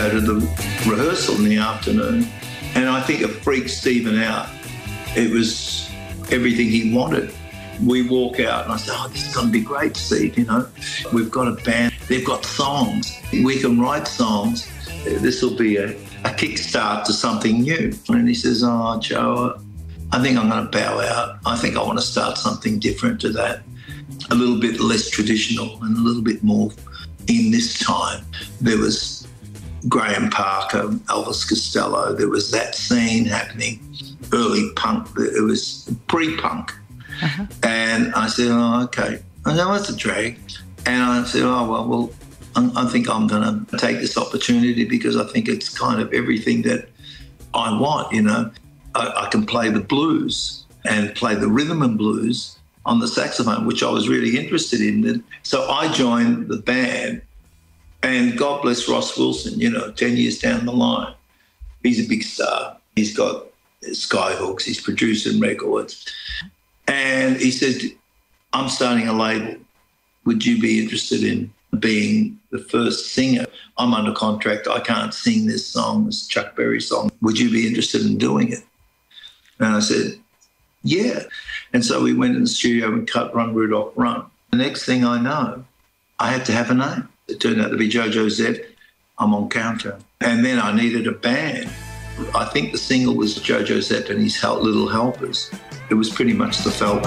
go to the rehearsal in the afternoon, and I think it freaked Stephen out. It was everything he wanted. We walk out and I said, this is going to be great, Steve, We've got a band. They've got songs. We can write songs. This will be a kickstart to something new. And he says, Joe, I think I'm going to bow out. I think I want to start something different to that, a little bit less traditional and a little bit more in this time. There was Graham Parker, Elvis Costello. There was that scene happening, early punk. It was pre-punk. Uh-huh. And I said, okay. I know it's a drag. And I said, well, I think I'm going to take this opportunity because I think it's kind of everything that I want, I can play the blues and play the rhythm and blues on the saxophone, which I was really interested in. So I joined the band, and God bless Ross Wilson, 10 years down the line. He's a big star. He's got Skyhooks, he's producing records. And he said, I'm starting a label. Would you be interested in being the first singer? I'm under contract. I can't sing this song, this Chuck Berry song. Would you be interested in doing it? And I said, yeah. And so we went in the studio and cut Run, Rudolph, Run. The next thing I know, I had to have a name. It turned out to be Jojo Zep. I'm on Countdown. And then I needed a band. I think the single was Jojo Zep and his Little Helpers. It was pretty much the Falcon.